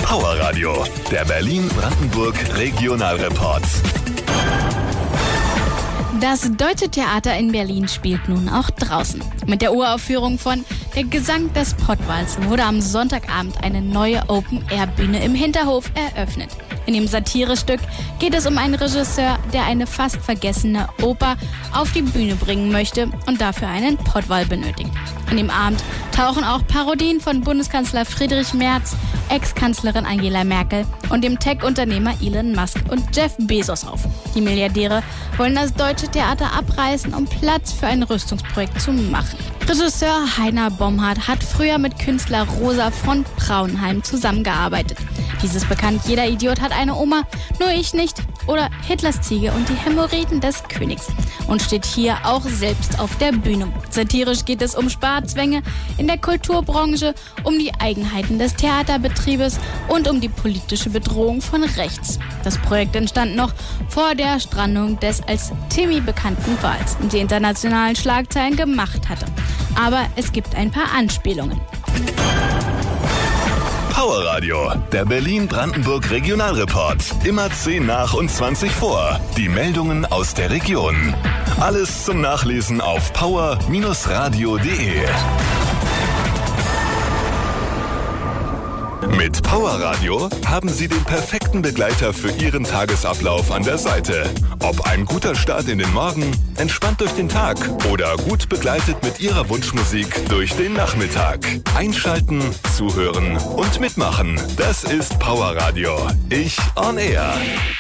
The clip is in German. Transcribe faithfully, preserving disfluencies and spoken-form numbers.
Power Radio, der Berlin-Brandenburg Regionalreport. Das Deutsche Theater in Berlin spielt nun auch draußen. Mit der Uraufführung von Der Gesang des Pottwals wurde am Sonntagabend eine neue Open-Air-Bühne im Hinterhof eröffnet. In dem Satirestück geht es um einen Regisseur, der eine fast vergessene Oper auf die Bühne bringen möchte und dafür einen Pottwal benötigt. An dem Abend tauchen auch Parodien von Bundeskanzler Friedrich Merz, Ex-Kanzlerin Angela Merkel und dem Tech-Unternehmer Elon Musk und Jeff Bezos auf. Die Milliardäre wollen das Deutsche Theater abreißen, um Platz für ein Rüstungsprojekt zu machen. Regisseur Heiner Bomhard hat früher mit Künstler Rosa von Braunheim zusammengearbeitet. Dieses bekannt, jeder Idiot hat eine Oma, nur ich nicht, oder Hitlers Ziege und die Hämorrhoiden des Königs und steht hier auch selbst auf der Bühne. Satirisch geht es um Sparzwänge in der Kulturbranche, um die Eigenheiten des Theaterbetriebes und um die politische Bedrohung von rechts. Das Projekt entstand noch vor der Strandung des als Timmy bekannten Wals, die internationalen Schlagzeilen gemacht hatte. Aber es gibt ein paar Anspielungen. Power Radio, der Berlin-Brandenburg Regionalreport. Immer zehn nach und zwanzig vor. Die Meldungen aus der Region. Alles zum Nachlesen auf power radio punkt de. Mit Power Radio haben Sie den perfekten Begleiter für Ihren Tagesablauf an der Seite. Ob ein guter Start in den Morgen, entspannt durch den Tag oder gut begleitet mit Ihrer Wunschmusik durch den Nachmittag. Einschalten, zuhören und mitmachen. Das ist Power Radio. Ich on Air.